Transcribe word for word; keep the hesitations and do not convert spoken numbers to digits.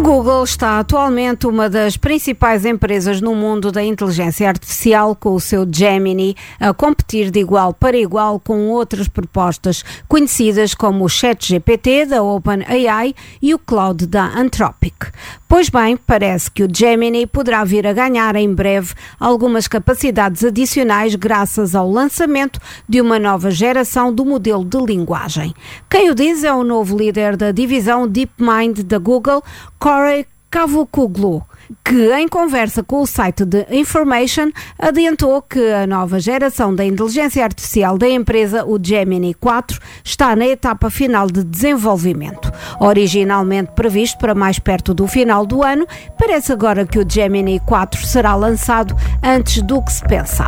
Google está atualmente uma das principais empresas no mundo da inteligência artificial, com o seu Gemini a competir de igual para igual com outras propostas conhecidas como o ChatGPT da OpenAI e o Claude da Anthropic. Pois bem, parece que o Gemini poderá vir a ganhar em breve algumas capacidades adicionais graças ao lançamento de uma nova geração do modelo de linguagem. Quem o diz é o novo líder da divisão DeepMind da Google, Corey Cavoukoglou, que em conversa com o site The Information adiantou que a nova geração da inteligência artificial da empresa, o Gemini quatro, está na etapa final de desenvolvimento. Originalmente previsto para mais perto do final do ano, parece agora que o Gemini quatro será lançado antes do que se pensava.